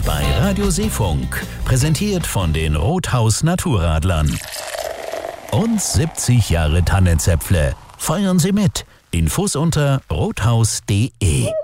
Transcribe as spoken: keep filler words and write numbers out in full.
bei Radio Seefunk. Präsentiert von den Rothaus Naturradlern. Und siebzig Jahre Tannenzäpfle. Feiern Sie mit. Infos unter rothaus punkt de.